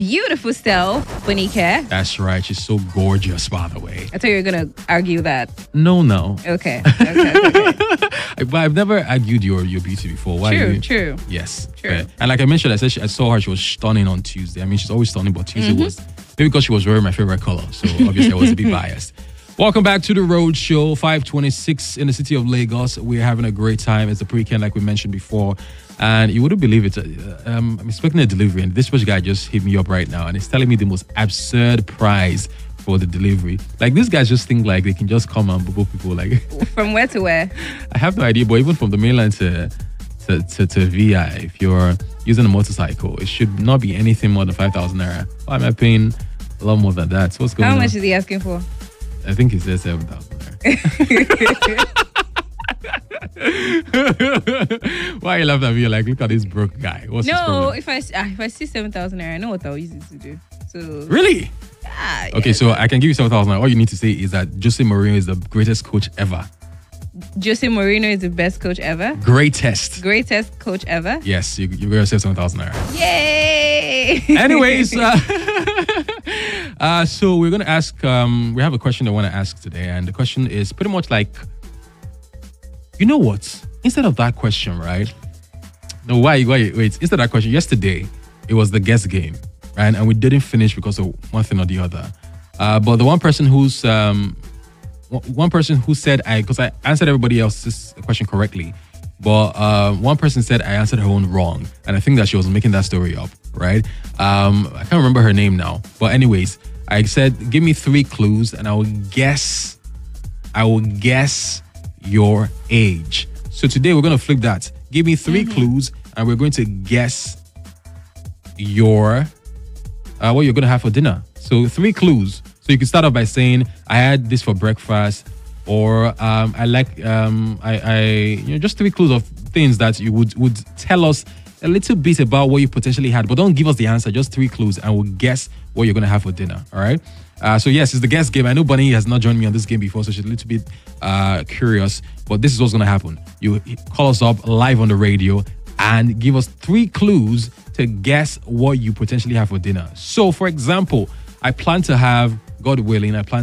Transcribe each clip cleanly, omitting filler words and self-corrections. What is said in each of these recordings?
beautiful self, Bonike. That's right. She's so gorgeous, by the way. I thought you were going to argue that. No. Okay. But I've never argued your beauty before. Why? True. Yes. True. Fair. And like I mentioned, I saw her. She was stunning on Tuesday. I mean, she's always stunning, but Tuesday was maybe because she was wearing my favorite color. So obviously I was a bit biased. Welcome back to the Road Show, 526 in the city of Lagos. We're having a great time. It's the pre-weekend, like we mentioned before. And you wouldn't believe it. I'm expecting a delivery, and this special guy just hit me up right now, and he's telling me the most absurd price for the delivery. Like, these guys just think like they can just come and book people. Like, from where to where? I have no idea, but even from the mainland to VI, if you're using a motorcycle, it should not be anything more than 5,000 naira. Why am I paying a lot more than that? So what's going on? How much is he asking for? I think he said 7,000 naira. Why you laugh at me? You're like, look at this broke guy. What's his problem? If I see 7,000 naira, I know what I'll use it to do. So really? Yeah. Okay, so I can give you 7,000 naira. All you need to say is that Jose Mourinho is the greatest coach ever. Jose Mourinho is the best coach ever. Greatest coach ever. Yes, you're going to save 7,000 naira. Yay! Anyways, so we're going to ask. We have a question I want to ask today, and the question is pretty much like, you know what? Instead of that question, right? No, wait. Instead of that question, yesterday it was the guess game, right? And we didn't finish because of one thing or the other. But the one person who said because I answered everybody else's question correctly, but one person said I answered her own wrong, and I think that she was making that story up, right? I can't remember her name now, but anyways, I said give me 3 clues and I will guess your age. So today we're going to flip that. Give me 3 clues and we're going to guess your what you're going to have for dinner. So 3 clues. So you can start off by saying I had this for breakfast, or I like just 3 clues of things that you would tell us a little bit about what you potentially had, but don't give us the answer, just 3 clues and we'll guess what you're going to have for dinner. All right. So yes, it's the guess game. I know Bunny has not joined me on this game before, so she's a little bit curious, but this is what's going to happen. You call us up live on the radio and give us 3 clues to guess what you potentially have for dinner. So for example, I plan to have, God willing, oh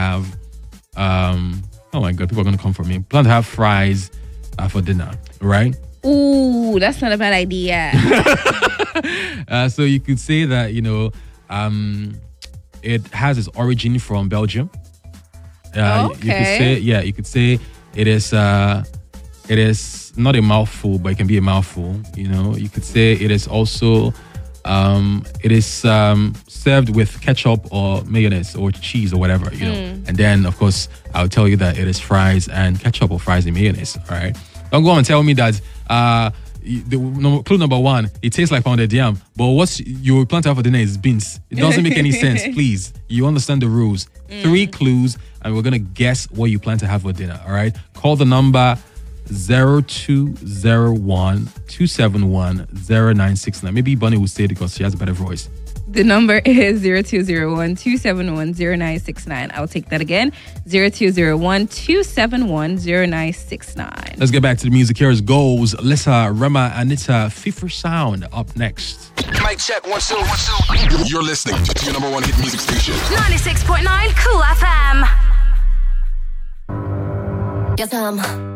my God, people are going to come for me. Plan to have fries for dinner, right? Ooh, that's not a bad idea. So you could say that, it has its origin from Belgium. Okay. You could say it is not a mouthful, but it can be a mouthful. You could say it is also served with ketchup or mayonnaise or cheese or whatever, And then, of course, I'll tell you that it is fries and ketchup or fries and mayonnaise. All right. Don't go and tell me that clue number 1, it tastes like pounded yam, but what you plan to have for dinner is beans. It doesn't make any sense. Please, you understand the rules. 3 clues, and we're gonna guess what you plan to have for dinner. All right. Call the number 0201 271 0969. Maybe Bunny will say it because she has a better voice. The number is 0201 271 0969. I'll take that again. 0201 271 0969. Let's get back to the music. Here is Goals, Lissa, Rema, Anita, FIFA Sound up next. Mic check, 1 2 1 2. You're listening to your number 1 hit music station. 96.9 Cool FM. Yes,